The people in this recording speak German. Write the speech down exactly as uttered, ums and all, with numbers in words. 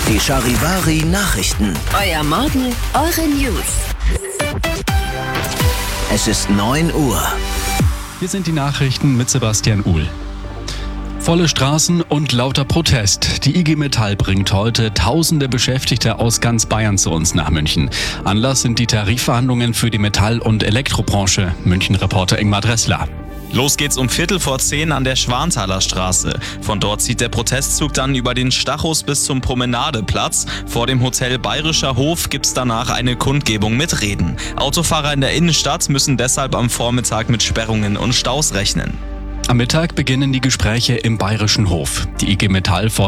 Die Charivari Nachrichten. Euer Morgen, eure News. Es ist neun Uhr. Hier sind die Nachrichten mit Sebastian Uhl. Volle Straßen und lauter Protest. Die I G Metall bringt heute tausende Beschäftigte aus ganz Bayern zu uns nach München. Anlass sind die Tarifverhandlungen für die Metall- und Elektrobranche. München-Reporter Ingmar Dressler. Los geht's um Viertel vor zehn an der Schwanthaler Straße. Von dort zieht der Protestzug dann über den Stachus bis zum Promenadeplatz. Vor dem Hotel Bayerischer Hof gibt's danach eine Kundgebung mit Reden. Autofahrer in der Innenstadt müssen deshalb am Vormittag mit Sperrungen und Staus rechnen. Am Mittag beginnen die Gespräche im Bayerischen Hof. Die I G Metall fordert